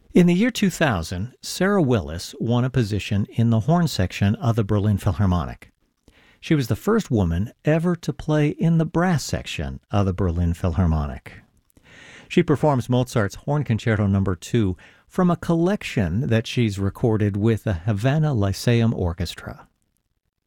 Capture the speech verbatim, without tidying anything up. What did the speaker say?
In the year two thousand, Sarah Willis won a position in the horn section of the Berlin Philharmonic. She was the first woman ever to play in the brass section of the Berlin Philharmonic. She performs Mozart's Horn Concerto Number two from a collection that she's recorded with the Havana Lyceum Orchestra.